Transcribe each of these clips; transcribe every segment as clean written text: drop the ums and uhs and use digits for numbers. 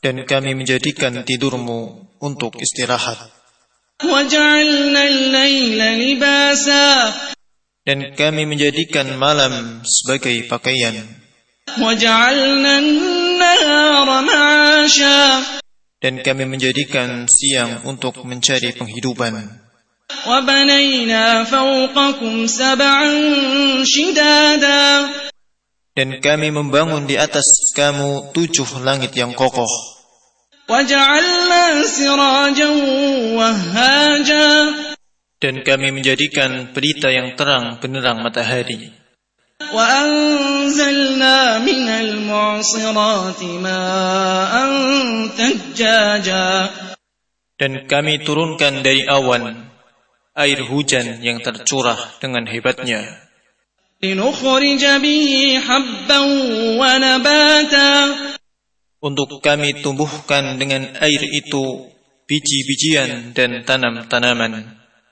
Dan kami menjadikan tidurmu untuk istirahat. وَجَعَلْنَا اللَّيْلَ لِبَاسًا Dan kami menjadikan malam sebagai pakaian. وَجَعَلْنَا النَّهَارَ مَعَاشًا Dan kami menjadikan siang untuk mencari penghidupan. وَبَنَيْنَا فَوْقَكُمْ سَبْعًا شِدَادًا Dan kami membangun di atas kamu 7 langit yang kokoh. وَجَعَلْنَا سِرَاجًا وَهَّاجًا Dan kami menjadikan pelita yang terang benderang matahari. وَأَنزَلْنَا مِنَ الْمُعْصِرَاتِ مَاءً ثَجَّاجًا Dan kami turunkan dari awan air hujan yang tercurah dengan hebatnya. لِنُخْرِجَ بِهِ حَبًّا وَنَبَاتًا Untuk kami tumbuhkan dengan air itu biji-bijian dan tanam-tanaman.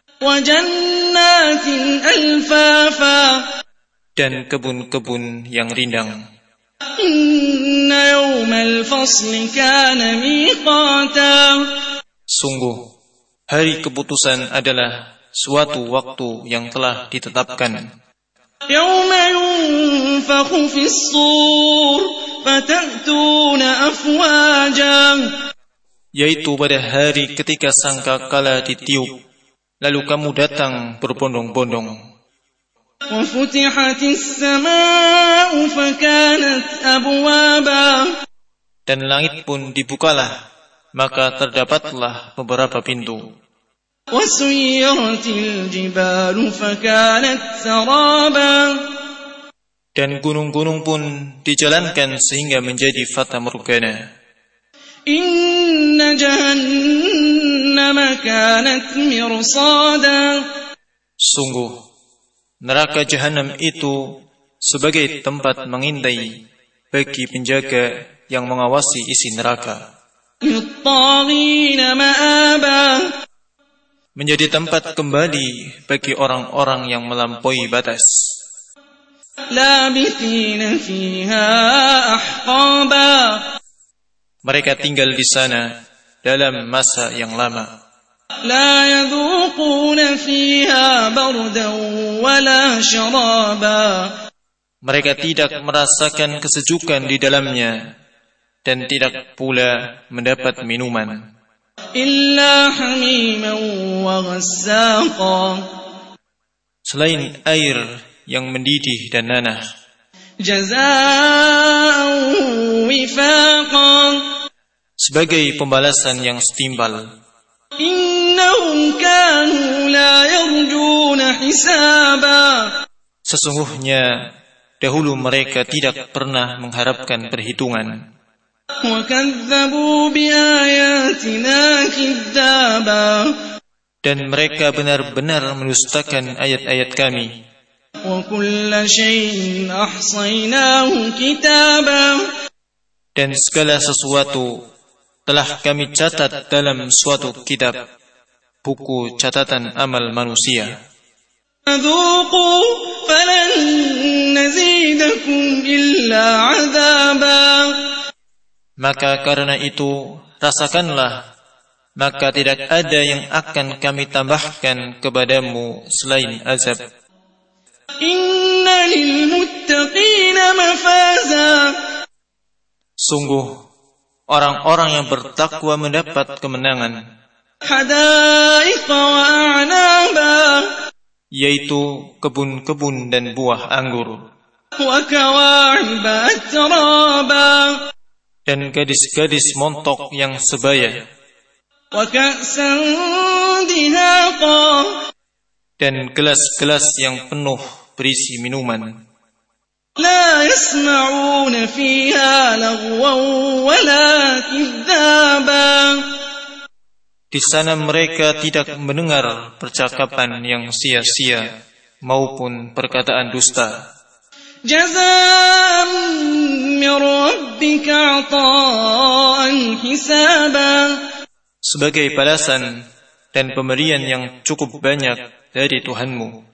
وَجَنَّاتٍ أَلْفَافًا Dan kebun-kebun yang rindang. إِنَّ يَوْمَ الْفَصْلِ كَانَ مِيقَاتًا Sungguh, hari keputusan adalah suatu waktu yang telah ditetapkan. يَوْمَ يُنفَخُ فِي الصُّورِ فَتَأْتُونَ أَفْوَاجًا Yaitu pada hari ketika sangkakala ditiup, lalu kamu datang berbondong-bondong. وَفُتِحَتِ السَّمَاءُ فَكَانَتْ أَبْوَابًا Dan langit pun dibukalah, maka terdapatlah beberapa pintu. وَسُيِّرَتِ الْجِبَالُ فَكَانَتْ سَرَابًا Dan gunung-gunung pun dijalankan sehingga menjadi fata morgana. إِنَّ جَهَنَّمَ كَانَتْ مِرْصَادًا Sungguh, neraka jahanam itu sebagai tempat mengintai bagi penjaga yang mengawasi isi neraka. لِلطَّاغِينَ مَآبًا Menjadi tempat kembali bagi orang-orang yang melampaui batas. لَابِثِينَ فِيهَا أَحْقَابًا Mereka tinggal di sana dalam masa yang lama. لَا يَذُوقُونَ فِيهَا بَرْدًا وَلَا شَرَابًا Mereka tidak merasakan kesejukan di dalamnya dan tidak pula mendapat minuman. إِلَّا حَمِيمًا وَغَسَّاقًا Selain air yang mendidih dan nanah, جَزَاءً وِفَاقًا sebagai pembalasan yang setimpal. إِنَّهُمْ كَانُوا لَا يَرْجُونَ حِسَابًا Sesungguhnya dahulu mereka tidak pernah mengharapkan perhitungan. وَكَذَّبُوا بِآيَاتِنَا كِذَّابًا Dan mereka benar-benar mendustakan ayat-ayat kami. وَكُلَّ شَيْءٍ أَحْصَيْنَاهُ كِتَابًا Dan segala sesuatu telah kami catat dalam suatu kitab, buku catatan amal manusia. فَذُوقُوا فَلَن نَّزِيدَكُمْ إِلَّا عَذَابًا Maka karena itu, rasakanlah, maka tidak ada yang akan kami tambahkan kepadamu selain azab. إِنَّ لِلْمُتَّقِينَ مَفَازًا Sungguh, orang-orang yang bertakwa mendapat kemenangan, حَدَائِقَ وَأَعْنَابًا yaitu kebun-kebun dan buah anggur, وَكَوَاعِبَ أَتْرَابًا dan gadis-gadis montok yang sebaya, وَكَأْسًا دِهَاقًا dan gelas-gelas yang penuh berisi minuman. لَا يَسْمَعُونَ فِيهَا لَغْوًا وَلَا كِذَّابًا Di sana mereka tidak mendengar percakapan yang sia-sia maupun perkataan dusta. جَزَاءً مِّن رَّبِّكَ عَطَاءً حِسَابًا Sebagai balasan dan pemberian yang cukup banyak dari Tuhanmu.